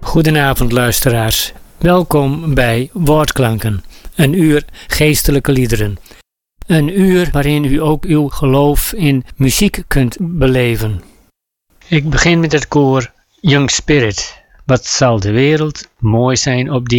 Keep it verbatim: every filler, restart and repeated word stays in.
Goedenavond luisteraars, welkom bij Woordklanken, een uur geestelijke liederen. Een uur waarin u ook uw geloof in muziek kunt beleven. Ik begin met het koor Young Spirit. Wat zal de wereld mooi zijn op die